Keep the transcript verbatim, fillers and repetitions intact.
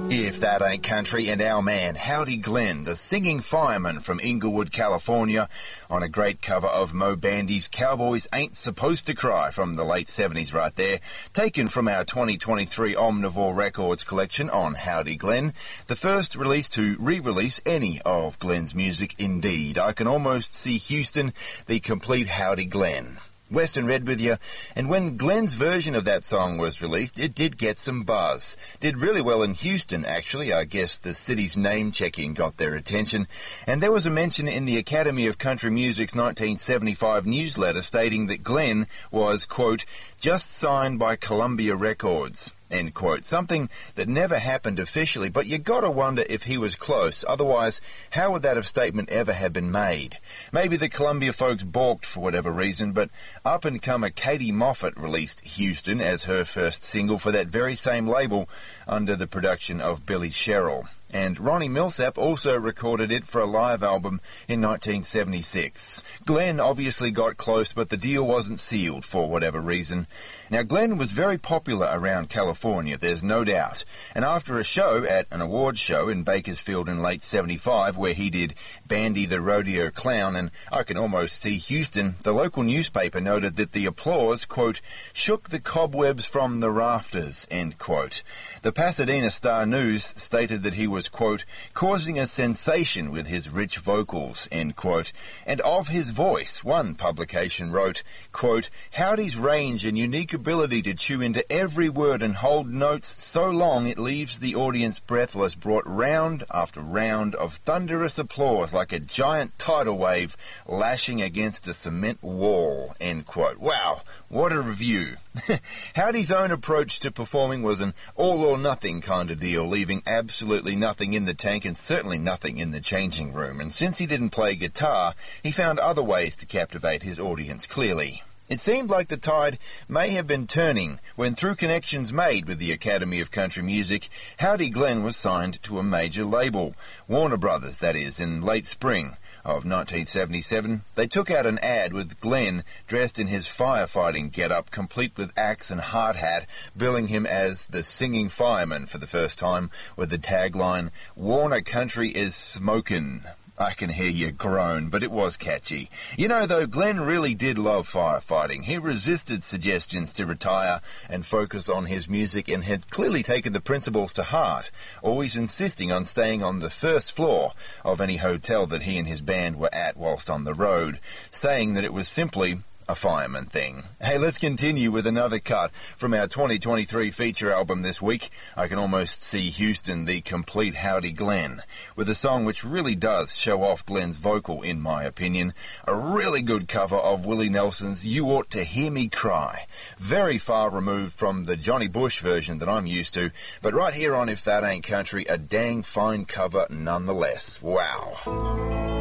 If that ain't country, and our man, Howdy Glenn, the singing fireman from Inglewood, California, on a great cover of Mo Bandy's Cowboys Ain't Supposed to Cry from the late seventies right there, taken from our twenty twenty-three Omnivore Records collection on Howdy Glenn, the first release to re-release any of Glenn's music indeed. I Can Almost See Houston, the complete Howdy Glenn. Western Red with you, and when Glenn's version of that song was released, it did get some buzz. Did really well in Houston, actually. I guess the city's name-checking got their attention, and there was a mention in the Academy of Country Music's nineteen seventy-five newsletter stating that Glenn was, quote, just signed by Columbia Records, end quote. Something that never happened officially, but you gotta wonder if he was close. Otherwise, how would that have statement ever have been made? Maybe the Columbia folks balked for whatever reason, but up-and-comer Katie Moffett released Houston as her first single for that very same label under the production of Billy Sherrill. And Ronnie Milsap also recorded it for a live album in nineteen seventy-six. Glenn obviously got close, but the deal wasn't sealed for whatever reason. Now, Glenn was very popular around California, there's no doubt. And after a show at an awards show in Bakersfield in late seventy-five, where he did Bandy the Rodeo Clown and I Can Almost See Houston, the local newspaper noted that the applause, quote, shook the cobwebs from the rafters, end quote. The Pasadena Star-News stated that he was was, quote, causing a sensation with his rich vocals, end quote. And of his voice, one publication wrote, quote, Howdy's range and unique ability to chew into every word and hold notes so long it leaves the audience breathless brought round after round of thunderous applause like a giant tidal wave lashing against a cement wall, end quote. Wow, what a review. Howdy's own approach to performing was an all-or-nothing kind of deal, leaving absolutely nothing in the tank and certainly nothing in the changing room. And since he didn't play guitar, he found other ways to captivate his audience clearly. It seemed like the tide may have been turning when, through connections made with the Academy of Country Music, Howdy Glenn was signed to a major label, Warner Brothers, that is, in late spring of nineteen seventy-seven. They took out an ad with Glenn dressed in his firefighting getup, complete with axe and hard hat, billing him as the singing fireman for the first time, with the tagline, Warner Country is smokin'. I can hear you groan, but it was catchy. You know, though, Glenn really did love firefighting. He resisted suggestions to retire and focus on his music and had clearly taken the principles to heart, always insisting on staying on the first floor of any hotel that he and his band were at whilst on the road, saying that it was simply a fireman thing. Hey, let's continue with another cut from our twenty twenty-three feature album this week. I Can Almost See Houston, the complete Howdy Glenn, with a song which really does show off Glenn's vocal, in my opinion. A really good cover of Willie Nelson's You Ought to Hear Me Cry. Very far removed from the Johnny Bush version that I'm used to, but right here on If That Ain't Country, a dang fine cover nonetheless. Wow.